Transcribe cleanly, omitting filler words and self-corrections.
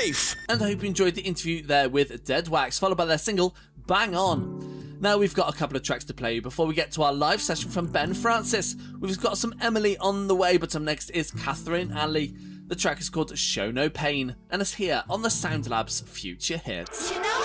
Life! And I hope you enjoyed the interview there with Dead Wax, followed by their single, Bang On. Now we've got a couple of tracks to play before we get to our live session from Ben Francis. We've got some Emily on the way, but up next is Catherine Alley. The track is called Show No Pain, and it's here on the Sound Labs Future Hits. You know